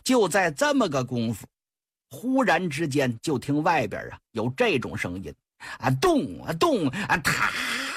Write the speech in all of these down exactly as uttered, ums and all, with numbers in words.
就在这么个功夫，忽然之间就听外边啊有这种声音啊，动啊动啊，啪！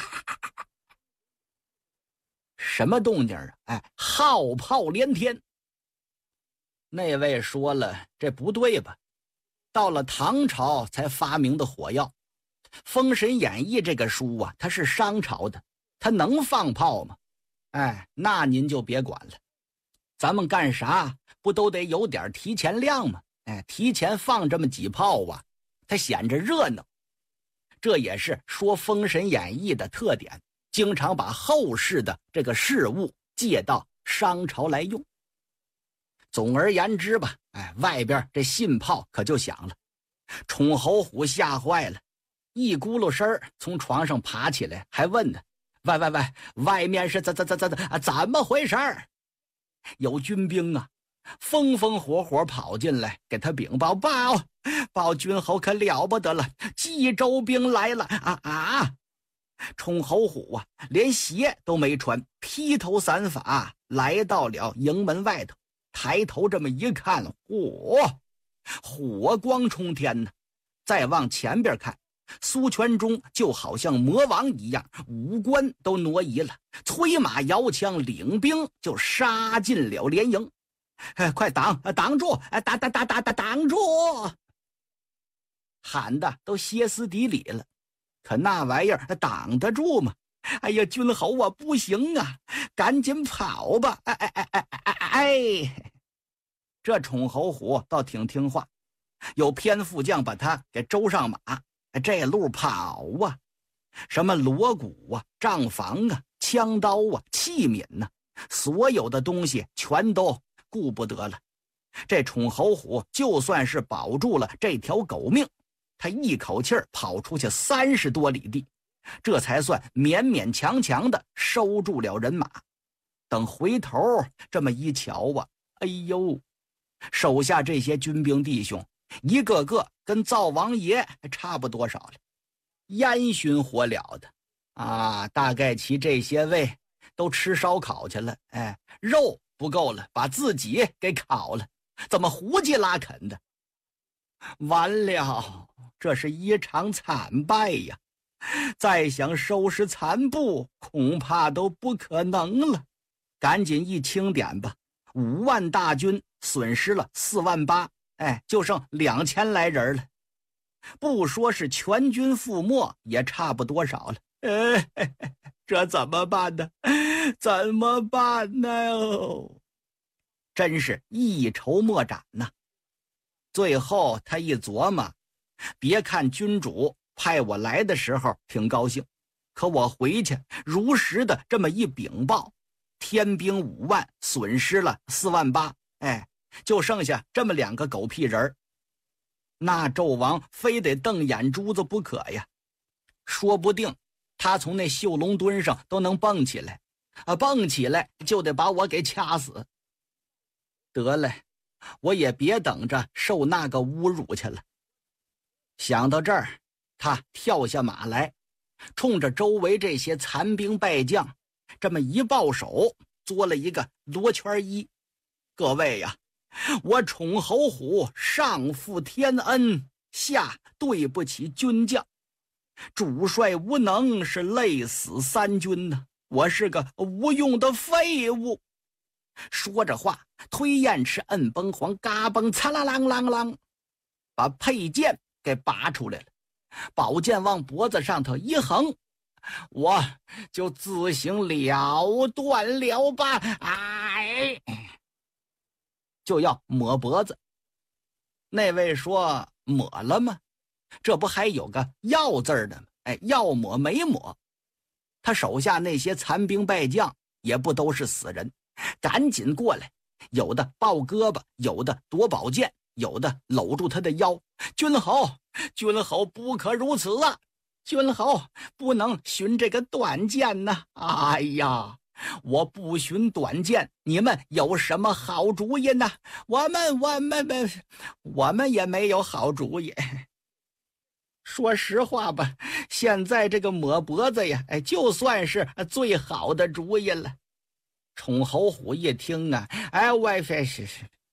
什么动静啊？哎，号炮连天。那位说了，这不对吧？到了唐朝才发明的火药，《封神演义》这个书啊，它是商朝的，它能放炮吗？哎，那您就别管了。咱们干啥不都得有点提前量吗？哎，提前放这么几炮啊，它显着热闹。这也是说《封神演义》的特点，经常把后世的这个事物借到商朝来用。总而言之吧，哎，外边这信炮可就响了。宠侯虎吓坏了，一咕噜声从床上爬起来，还问呢：“喂喂喂，外面是怎怎怎怎怎怎么回事？”有军兵啊，风风火火跑进来给他禀报：“报报，君侯可了不得了，冀州兵来了啊啊！”宠侯虎啊，连鞋都没穿，披头散发来到了营门外头，抬头这么一看，嚯，火光冲天呢！再往前边看，苏全忠就好像魔王一样，五官都挪移了，催马摇枪，领兵就杀进了连营。哎，快挡挡住！哎，打打打打打挡住！喊的都歇斯底里了。可那玩意儿挡得住吗？哎呀，君侯啊，不行啊，赶紧跑吧！哎哎哎哎哎哎！这宠侯虎倒挺听话，有偏副将把他给周上马，这路跑啊，什么锣鼓啊、帐房啊、枪刀啊、器皿呐、啊，所有的东西全都顾不得了。这宠侯虎就算是保住了这条狗命，他一口气儿跑出去三十多里地，这才算勉勉强强的收住了人马。等回头这么一瞧啊，哎呦，手下这些军兵弟兄一个个跟灶王爷差不多少了，烟熏火燎的啊！大概其这些位都吃烧烤去了，哎，肉不够了，把自己给烤了，怎么胡击拉啃的？完了，这是一场惨败呀！再想收拾残部，恐怕都不可能了。赶紧一清点吧，五万大军损失了四万八，哎，就剩两千来人了。不说是全军覆没，也差不多少了。哎，这怎么办呢？怎么办呢？真是一筹莫展呐！最后他一琢磨，别看君主派我来的时候挺高兴，可我回去如实的这么一禀报，天兵五万，损失了四万八，哎，就剩下这么两个狗屁人，那纣王非得瞪眼珠子不可呀！说不定他从那绣龙墩上都能蹦起来，啊，蹦起来就得把我给掐死。得了，我也别等着受那个侮辱去了。想到这儿，他跳下马来，冲着周围这些残兵败将这么一抱手，作了一个罗圈揖：“各位呀，我宠侯虎上负天恩，下对不起军将，主帅无能，是累死三军呐，我是个无用的废物。”说着话，推燕翅摁崩簧，嘎嘣擦啦啷啷啷，把佩剑给拔出来了，宝剑往脖子上头一横，我就自行了断了吧！哎，就要抹脖子。那位说：“抹了吗？这不还有个要字的吗？哎，要抹没抹。”他手下那些残兵败将也不都是死人，赶紧过来，有的抱胳膊，有的夺宝剑，有的搂住他的腰。君侯，君侯不可如此啊！君侯不能寻这个短剑呐！哎呀，我不寻短剑，你们有什么好主意呢？我们我们我们也没有好主意。说实话吧，现在这个抹脖子呀，哎，就算是最好的主意了。宠侯虎一听啊，哎，我是是